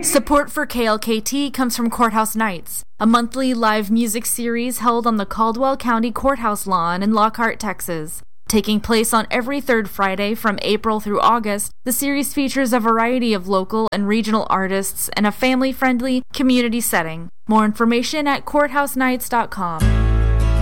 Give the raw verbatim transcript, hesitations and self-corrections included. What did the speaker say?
Support for K L K T comes from Courthouse Nights, a monthly live music series held on the Caldwell County Courthouse lawn in Lockhart, Texas. Taking place on every third Friday from April through August, the series features a variety of local and regional artists in a family-friendly community setting. More information at courthouse nights dot com.